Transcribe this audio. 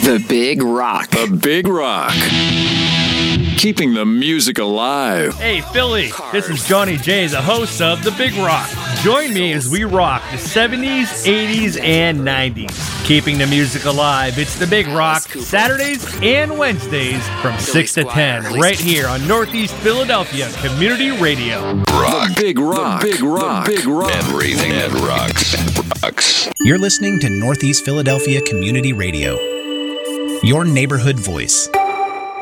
The Big Rock. The Big Rock. Keeping the music alive. Hey, Philly, this is Johnny J, the host of The Big Rock. Join me as we rock the 70s, 80s, and 90s. Keeping the music alive, it's The Big Rock, Saturdays and Wednesdays from 6 to 10, right here on Northeast Philadelphia Community Radio. Rock. The Big Rock. The Big Rock. The Big Rock. Everything that rocks. You're listening to Northeast Philadelphia Community Radio, your neighborhood voice.